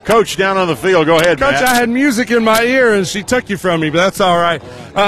Coach down on the field. Go ahead, Coach, Matt. I had music in my ear, and she took you from me, but that's all right.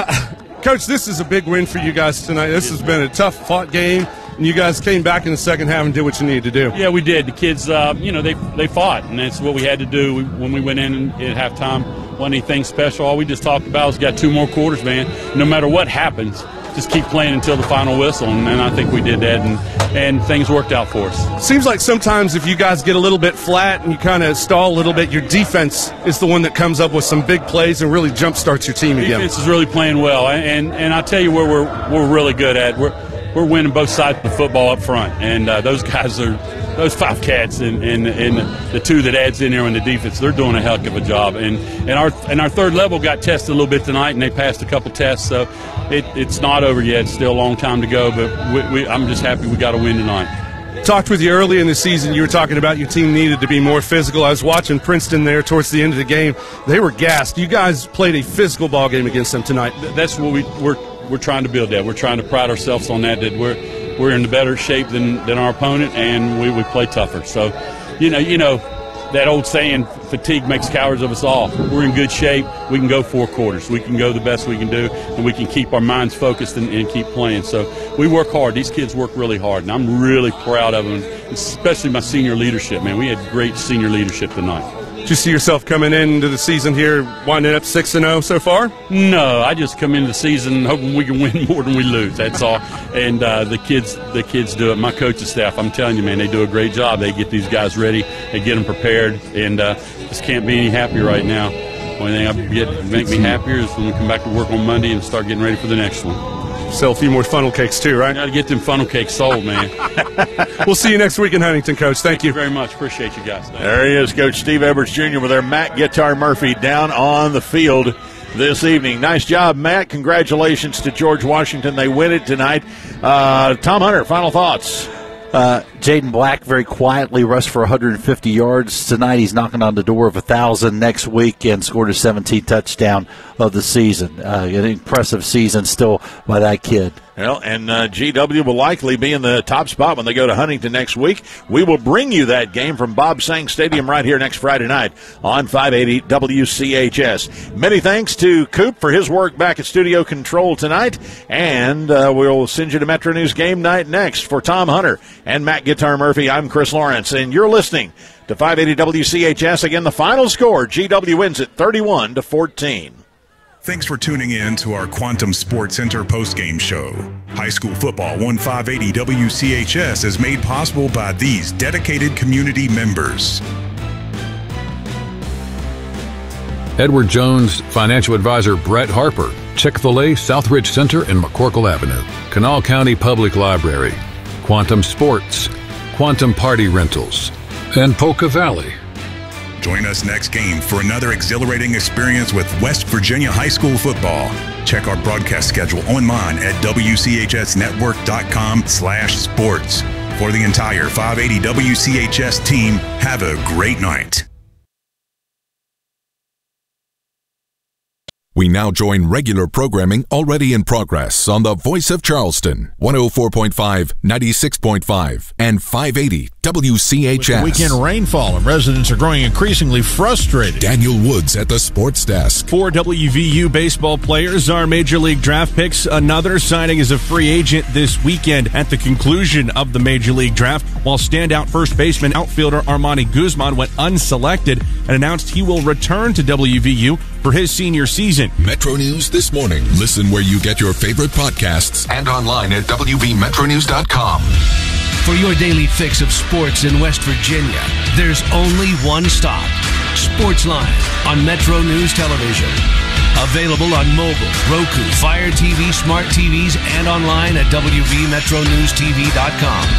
Coach, this is a big win for you guys tonight. This has been a tough-fought game, and you guys came back in the second half and did what you needed to do. Yeah, we did. The kids, they fought, and that's what we had to do when we went in at halftime. Wasn't anything special. All we just talked about was got 2 more quarters, man. No matter what happens, just keep playing until the final whistle, and I think we did that, and things worked out for us. Seems like sometimes if you guys get a little bit flat and you kind of stall a little bit, your defense is the one that comes up with some big plays and really jumpstarts your team again. Defense is really playing well, and I tell you where we're really good at. We're winning both sides of the football up front, and those guys are – those 5 cats and the 2 that adds in there on the defense, they're doing a heck of a job. And our third level got tested a little bit tonight, and they passed a couple tests. So it's not over yet. It's still a long time to go, but I'm just happy we got a win tonight. Talked with you early in the season. You were talking about your team needed to be more physical. I was watching Princeton there towards the end of the game. They were gassed. You guys played a physical ball game against them tonight. That's what we're trying to build that. We're trying to pride ourselves on that we're in better shape than our opponent, and we play tougher. So, you know that old saying, fatigue makes cowards of us all. We're in good shape. We can go 4 quarters. We can go the best we can do, and we can keep our minds focused and keep playing. So we work hard. These kids work really hard, and I'm really proud of them, especially my senior leadership, man. We had great senior leadership tonight. Did you see yourself coming into the season here winding up 6-0 so far? No, I just come into the season hoping we can win more than we lose. That's all. And the kids do it. My coaching staff, I'm telling you, man, they do a great job. They get these guys ready. They get them prepared. And just can't be any happier right now. Only thing make me happier is when we come back to work on Monday and start getting ready for the next one. Sell a few more funnel cakes too, right? Got to get them funnel cakes sold, man. We'll see you next week in Huntington, Coach. Thank you very much. Appreciate you guys. There he is, Coach Steve Edwards Jr. with their Matt Guitar Murphy down on the field this evening. Nice job, Matt. Congratulations to George Washington. They win it tonight. Tom Hunter, final thoughts. Jaden Black very quietly rushed for 150 yards tonight. He's knocking on the door of 1,000 next week and scored his 17th touchdown of the season. An impressive season still by that kid. Well, and GW will likely be in the top spot when they go to Huntington next week. We will bring you that game from Bob Sang Stadium right here next Friday night on 580 WCHS. Many thanks to Coop for his work back at Studio Control tonight, and we'll send you to Metro News Game Night next. For Tom Hunter and Matt Guitar Murphy, I'm Chris Lawrence, and you're listening to 580 WCHS. Again, the final score, GW wins it 31-14. Thanks for tuning in to our Quantum Sports Center postgame show. High school football 1580 WCHS is made possible by these dedicated community members. Edward Jones, financial advisor Brett Harper, Chick-fil-A, Southridge Center and McCorkle Avenue, Kanawha County Public Library, Quantum Sports, Quantum Party Rentals, and Polka Valley. Join us next game for another exhilarating experience with West Virginia High School football. Check our broadcast schedule online at WCHSnetwork.com/sports. For the entire 580 WCHS team, have a great night. We now join regular programming already in progress on the Voice of Charleston, 104.5, 96.5, and 580 WCHS. With weekend rainfall, and residents are growing increasingly frustrated. Daniel Woods at the Sports Desk. 4 WVU baseball players are Major League draft picks. Another signing as a free agent this weekend at the conclusion of the Major League draft, while standout first baseman outfielder Armani Guzman went unselected and announced he will return to WVU for his senior season. Metro News This Morning. Listen where you get your favorite podcasts and online at WVMetroNews.com. For your daily fix of sports in West Virginia, there's only one stop. Sportsline on Metro News Television. Available on mobile, Roku, Fire TV, smart TVs, and online at WVMetroNewsTV.com.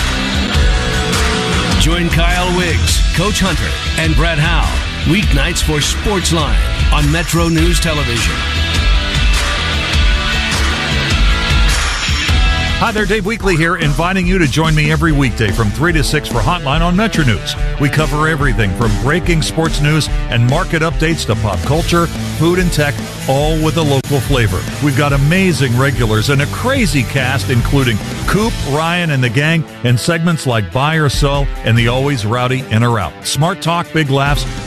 Join Kyle Wiggs, Coach Hunter, and Brett Howe weeknights for Sportsline on Metro News Television. Hi there, Dave Weekley here, inviting you to join me every weekday from 3 to 6 for Hotline on Metro News. We cover everything from breaking sports news and market updates to pop culture, food, and tech, all with a local flavor. We've got amazing regulars and a crazy cast, including Coop, Ryan, and the gang, and segments like Buy or Sell and the always rowdy In or Out. Smart talk, big laughs,